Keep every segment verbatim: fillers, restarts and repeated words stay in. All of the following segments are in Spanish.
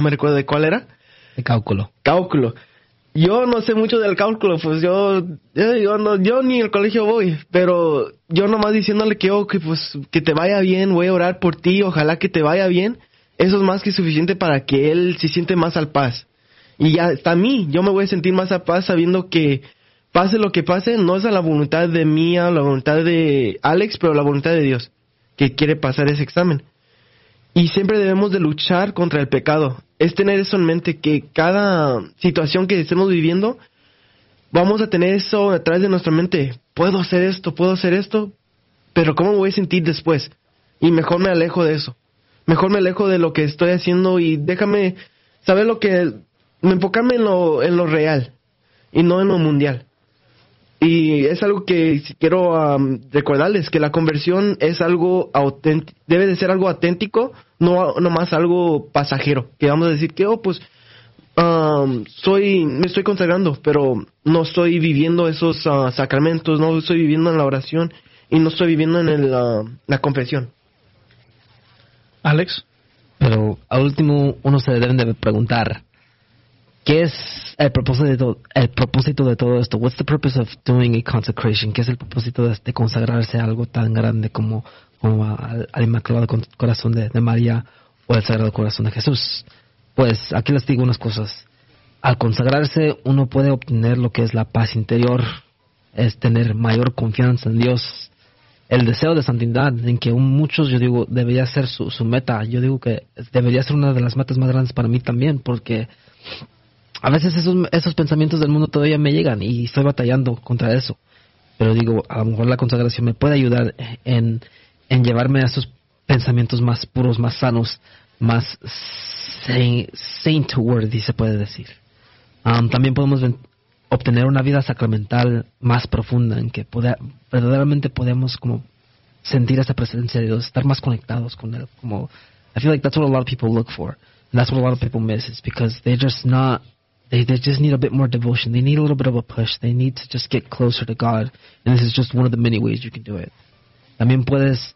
me recuerdo de cuál era. De cálculo. Cálculo. Yo no sé mucho del cálculo, pues yo yo, yo, no, yo ni al colegio voy, pero yo nomás diciéndole que, oh, que, pues, que te vaya bien, voy a orar por ti, ojalá que te vaya bien, eso es más que suficiente para que él se siente más al paz. Y ya hasta a mí, yo me voy a sentir más a paz sabiendo que pase lo que pase, no es a la voluntad de mía, la voluntad de Alex, pero la voluntad de Dios, que quiere pasar ese examen. Y siempre debemos de luchar contra el pecado. Es tener eso en mente, que cada situación que estemos viviendo, vamos a tener eso detrás de nuestra mente. Puedo hacer esto, puedo hacer esto, pero ¿cómo me voy a sentir después? Y mejor me alejo de eso. Mejor me alejo de lo que estoy haciendo y déjame saber lo que... enfocarme en lo, en lo real y no en lo mundial. Y es algo que quiero um, recordarles, que la conversión es algo auténtico, debe de ser algo auténtico, no, no más algo pasajero, que vamos a decir que, oh, pues, um, soy, me estoy consagrando, pero no estoy viviendo esos uh, sacramentos, no estoy viviendo en la oración y no estoy viviendo en el, uh, la confesión. Alex, pero al último uno se debe de preguntar, ¿qué es el propósito, el propósito de todo esto? What's the purpose of doing a consecration? ¿Qué es el propósito de, de consagrarse a algo tan grande como, como al, al Inmaculado Corazón de, de María o el Sagrado Corazón de Jesús? Pues aquí les digo unas cosas. Al consagrarse uno puede obtener lo que es la paz interior, es tener mayor confianza en Dios, el deseo de santidad, en que muchos, yo digo, debería ser su, su meta. Yo digo que debería ser una de las metas más grandes para mí también, porque a veces esos, esos pensamientos del mundo todavía me llegan y estoy batallando contra eso. Pero digo, a lo mejor la consagración me puede ayudar en, en llevarme a esos pensamientos más puros, más sanos, más saint-worthy, se puede decir. Um, también podemos ven, obtener una vida sacramental más profunda, en que poder, verdaderamente podemos como sentir esa presencia de Dios, estar más conectados con Él. Como, I feel like that's what a lot of people look for. And that's what a lot of people miss, is because they're just not... They, they just need a bit more devotion. They need a little bit of a push. They need to just get closer to God. And this is just one of the many ways you can do it. También puedes,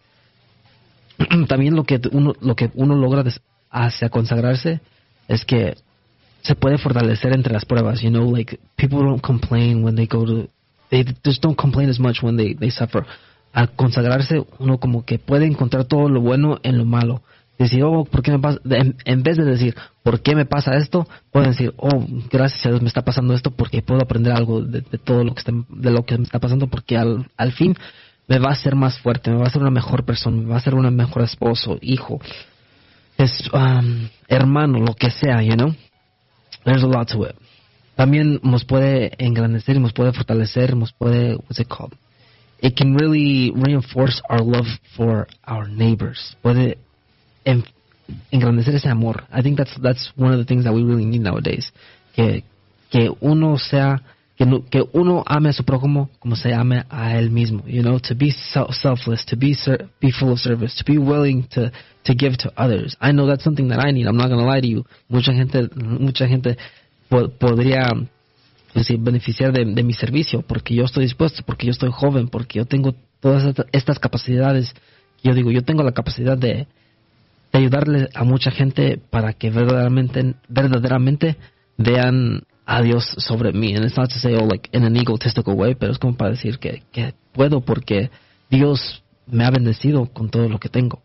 también lo que uno, lo que uno logra des, hacia consagrarse es que se puede fortalecer entre las pruebas. You know, like, people don't complain when they go to, they just don't complain as much when they, they suffer. Al consagrarse, uno como que puede encontrar todo lo bueno en lo malo. Decir, oh, ¿por qué me pasa? En, en vez de decir, ¿por qué me pasa esto? Pueden decir, oh, gracias a Dios me está pasando esto porque puedo aprender algo de, de todo lo que está, de lo que me está pasando, porque al, al fin me va a hacer más fuerte, me va a hacer una mejor persona, me va a hacer un mejor esposo, hijo, es, um, hermano, lo que sea, you know? There's a lot to it. También nos puede engrandecer y nos puede fortalecer, nos puede, what's it called? It can really reinforce our love for our neighbors. Puede En, engrandecer ese amor. I think that's that's one of the things that we really need nowadays. Que que uno sea que no, que uno ame a su prójimo como se ame a él mismo. You know, to be selfless, to be ser, be full of service, to be willing to to give to others. I know that's something that I need. I'm not going to lie to you. Mucha gente mucha gente po, podría decir, beneficiar de, de mi servicio porque yo estoy dispuesto, porque yo estoy joven, porque yo tengo todas estas, estas capacidades. Yo digo, yo tengo la capacidad de de ayudarle a mucha gente para que verdaderamente verdaderamente vean a Dios sobre mí. And it's not to say, oh, like, in an egotistical way, pero es como para decir que, que puedo porque Dios me ha bendecido con todo lo que tengo.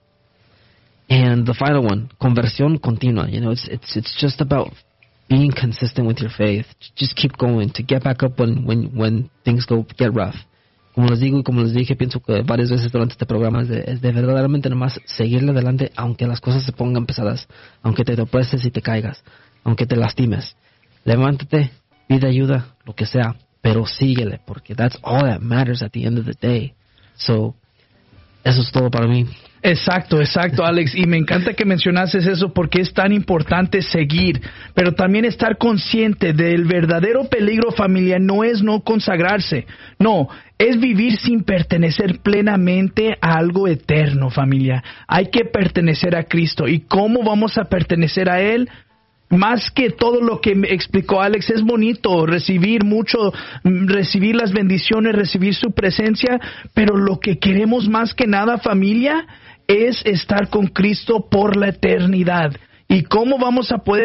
And the final one, conversión continua. You know, it's it's it's just about being consistent with your faith. Just keep going, to get back up when when when things go get rough. Como les digo y como les dije, pienso que varias veces durante este programa es de, es de verdaderamente nomás seguirle adelante aunque las cosas se pongan pesadas, aunque te tropeces y te caigas, aunque te lastimes. Levántate, pide ayuda, lo que sea, pero síguele, porque that's all that matters at the end of the day. So, eso es todo para mí. Exacto, exacto, Alex, y me encanta que mencionases eso porque es tan importante seguir, pero también estar consciente del verdadero peligro, familia. No es no consagrarse, no, es vivir sin pertenecer plenamente a algo eterno, familia. Hay que pertenecer a Cristo. ¿Y cómo vamos a pertenecer a Él? Más que todo lo que me explicó Alex, es bonito recibir mucho, recibir las bendiciones, recibir su presencia, pero lo que queremos más que nada, familia, es estar con Cristo por la eternidad. ¿Y cómo vamos a poder